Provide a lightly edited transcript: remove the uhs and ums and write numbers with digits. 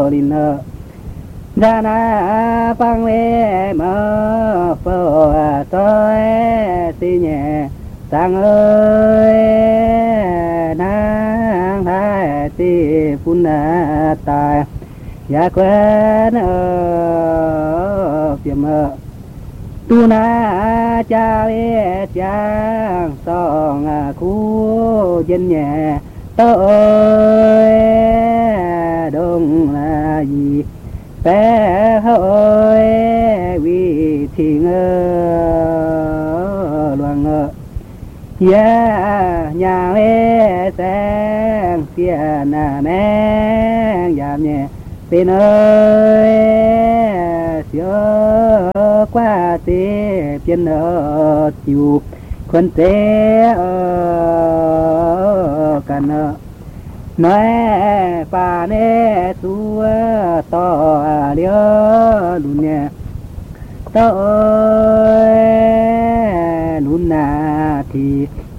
linh nợ ra na phăng lê mơ phô tôi si nhẹ sang ơi nang thái ti phun tài ya quen phiền mơ tu na cha lê chang song khu dân nhẹ tôi đông là gì bé hơi vì thì loạn ngờ nhà lê sang tiền mẹ giảm nhẹ bên ơi xưa qua tế tiền ở chịu quân tế cần nói pa nè tu to liêu lùn nè to lùn na thì